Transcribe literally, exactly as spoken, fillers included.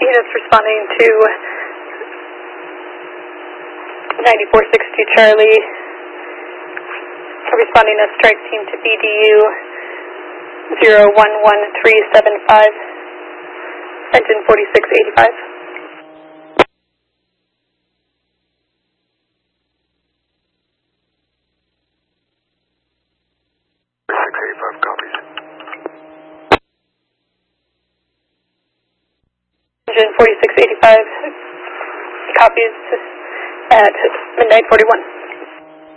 units responding to ninety-four sixty Charlie, responding as strike team to B D U zero one one three seven five, engine forty-six eighty-five. forty-six eighty-five copies. Engine forty-six eighty-five copies at midnight forty-one.